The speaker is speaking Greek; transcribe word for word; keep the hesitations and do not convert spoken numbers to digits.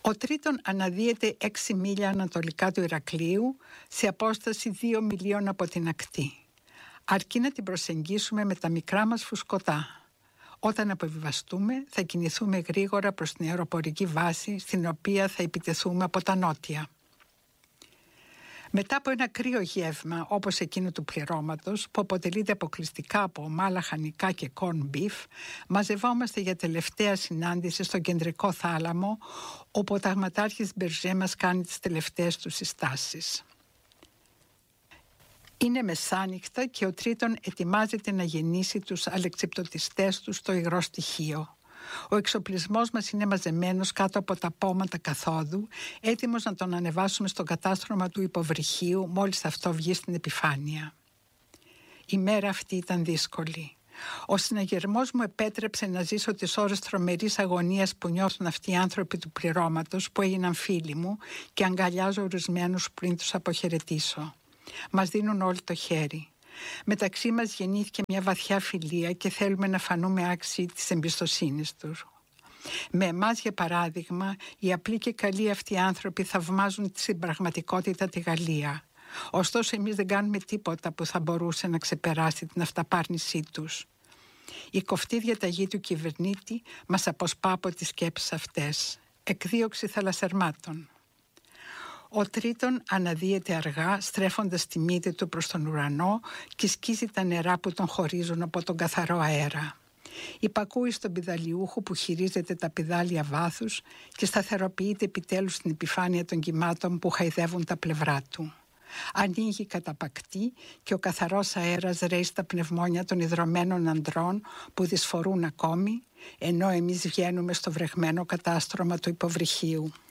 Ο Τρίτον αναδύεται έξι μίλια ανατολικά του Ηρακλείου, σε απόσταση δύο μιλίων από την ακτή. Αρκεί να την προσεγγίσουμε με τα μικρά μας φουσκωτά. Όταν αποβιβαστούμε, θα κινηθούμε γρήγορα προς την αεροπορική βάση, στην οποία θα επιτεθούμε από τα νότια. Μετά από ένα κρύο γεύμα, όπως εκείνο του πληρώματος, που αποτελείται αποκλειστικά από ομάλα χανικά και corn beef, μαζευόμαστε για τελευταία συνάντηση στον κεντρικό θάλαμο, όπου ο ταγματάρχης Μπερζέ μας κάνει τις τελευταίες του συστάσεις. Είναι μεσάνυχτα και ο Τρίτον ετοιμάζεται να γεννήσει τους αλεξιπτωτιστές του στο υγρό στοιχείο. Ο εξοπλισμός μας είναι μαζεμένος κάτω από τα πόματα καθόδου, έτοιμος να τον ανεβάσουμε στο κατάστρωμα του υποβρυχίου μόλις αυτό βγει στην επιφάνεια. Η μέρα αυτή ήταν δύσκολη. Ο συναγερμός μου επέτρεψε να ζήσω τις ώρες τρομερής αγωνίας που νιώθουν αυτοί οι άνθρωποι του πληρώματος που έγιναν φίλοι μου και αγκαλιάζω ορισμένους πριν τους αποχαιρετήσω. Μας δίνουν όλοι το χέρι. Μεταξύ μας γεννήθηκε μια βαθιά φιλία και θέλουμε να φανούμε άξιοι της εμπιστοσύνης τους. Με εμάς, για παράδειγμα, οι απλοί και καλοί αυτοί άνθρωποι θαυμάζουν στην πραγματικότητα τη Γαλλία. Ωστόσο, εμείς δεν κάνουμε τίποτα που θα μπορούσε να ξεπεράσει την αυταπάρνησή τους. Η κοφτή διαταγή του κυβερνήτη μας αποσπά από τις σκέψεις αυτές. Εκδίωξη θαλασσερμάτων. Ο Τρίτον αναδύεται αργά, στρέφοντας τη μύτη του προς τον ουρανό και σκίζει τα νερά που τον χωρίζουν από τον καθαρό αέρα. Υπακούει στον πηδαλιούχο που χειρίζεται τα πηδάλια βάθους και σταθεροποιείται επιτέλους στην επιφάνεια των κυμάτων που χαϊδεύουν τα πλευρά του. Ανοίγει καταπακτή και ο καθαρός αέρας ρέει στα πνευμόνια των ιδρωμένων ανδρών που δυσφορούν ακόμη, ενώ εμείς βγαίνουμε στο βρεγμένο κατάστρωμα του υποβρυχίου.